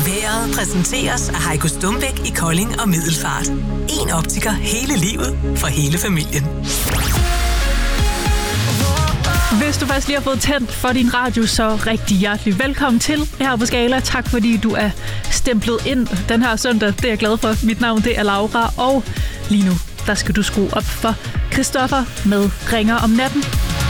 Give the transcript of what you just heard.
Været præsenteres af Heiko Stumbæk i Kolding og Middelfart. En optiker hele livet for hele familien. Hvis du faktisk lige har fået tændt for din radio, så rigtig hjertelig velkommen til her på Skala. Tak fordi du er stemplet ind den her søndag. Det er jeg glad for. Mit navn det er Laura, og lige nu der skal du skrue op for Christoffer med Ringer om natten.